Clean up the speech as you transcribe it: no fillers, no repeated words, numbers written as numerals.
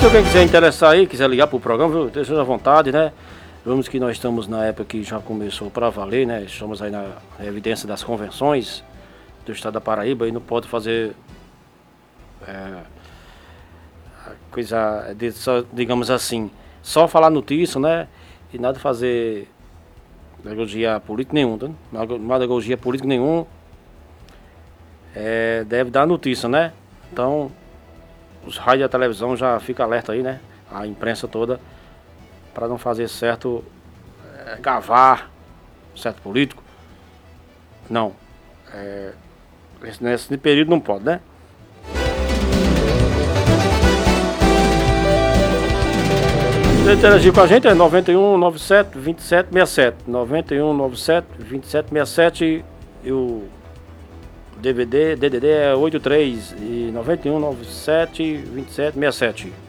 Então quem quiser interessar aí, quiser ligar pro programa, viu? Esteja à vontade, né? Vemos que nós estamos na época que já começou para valer, né? Estamos aí na evidência das convenções do estado da Paraíba e não pode fazer coisa, digamos assim, só falar notícia, né? E nada fazer demagogia política nenhum, tá? Demagogia política nenhum. Deve dar notícia, né? Então, os rádios e a televisão já fica alerta aí, né? A imprensa toda, para não fazer certo gavar certo político. Não. Nesse período não pode, né? Interagir com a gente é 91 97 27 67. 91 97 27 67 e o DDD é 83 e 91 97 27 67.